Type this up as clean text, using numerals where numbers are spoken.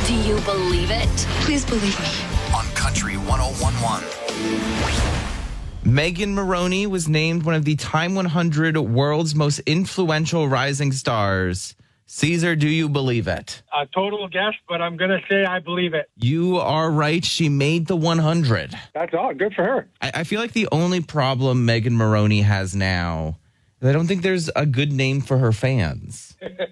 Do you believe it? Please believe me. On Country 101.1. Megan Moroney was named one of the Time 100 World's Most Influential Rising Stars. Caesar, do you believe it? A total guess, but I'm going to say I believe it. You are right. She made the 100. That's all. Good for her. I feel like the only problem Megan Moroney has now is I don't think there's a good name for her fans.